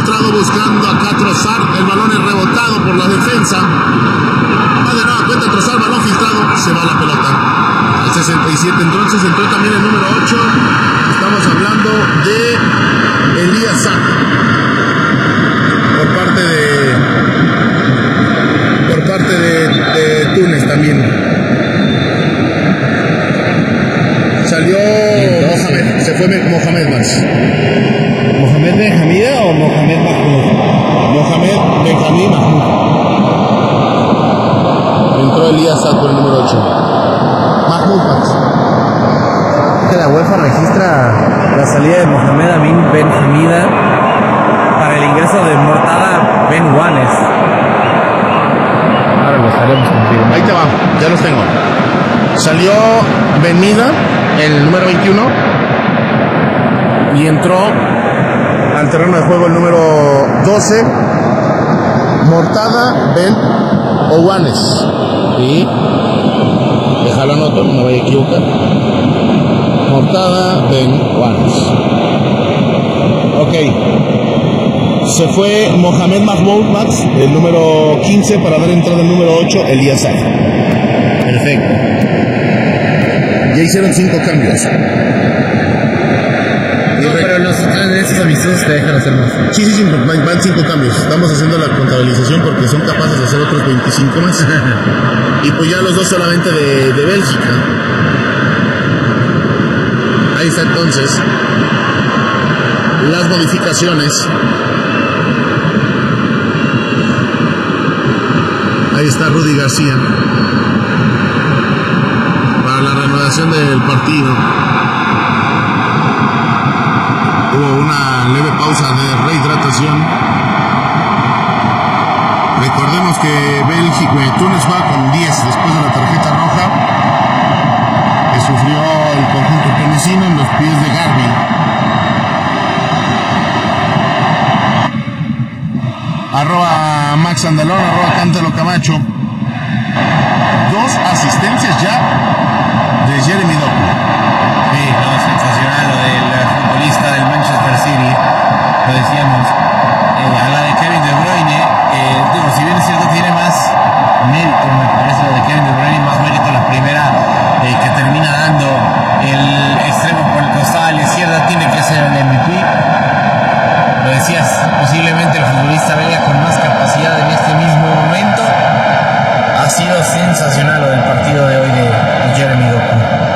filtrado buscando acá Trossard. El balón es rebotado por la defensa. Va de nueva cuenta Trossard, balón filtrado. Se va la pelota. Al 67, entonces entró también el número 8. Estamos hablando de Elías Sack. Por parte de Túnez también. Salió Mohamed, se fue Mohamed más. ¿Mohamed Benjamida o Mohamed Mahmoud? Mohamed Benjamín Mahmoud. Entró Elías Sack con el número 8. Mahmoud Max. Que la UEFA registra la salida de Mohamed Amin Benjamida para el ingreso de Mortada Ben Wanes. Ahora lo estaremos confirmando. Ahí te va, ya los tengo. Salió Benmida, el número 21, y entró al terreno de juego el número 12, Mortada Ben Owanes. Y déjalo anoto, no me vaya a equivocar. Mortada Ben Owanes. Ok. Se fue Mohamed Mahmoud Max, el número 15, para dar entrada el número 8, Elías Sack. Perfecto. Ya hicieron 5 cambios. No, pero en estos amistosos te dejan hacer más. Sí, van 5 cambios. Estamos haciendo la contabilización porque son capaces de hacer otros 25 más. Y pues ya los dos solamente de Bélgica. Ahí está entonces las modificaciones. Ahí está Rudy García para la reanudación del partido. Hubo una leve pausa de rehidratación. Recordemos que Túnez va con 10 después de la tarjeta roja que sufrió el conjunto tunecino en los pies de Garbi. Arroba Max Andalón, arroba Cántalo Camacho. 2 asistencias ya de Jeremy Doku. Sí, no, sensacional lo del futbolista del Manchester City. Lo decíamos. A la de Kevin De Bruyne, digo, si bien es cierto, tiene más mérito, me parece, lo de Kevin De Bruyne, más mérito la primera que termina dando el extremo por el costado a la izquierda, tiene que ser el MVP. Lo decías, posiblemente el futbolista belga con más capacidad en este mismo momento. Ha sido sensacional lo del partido de hoy de Jeremy Doku.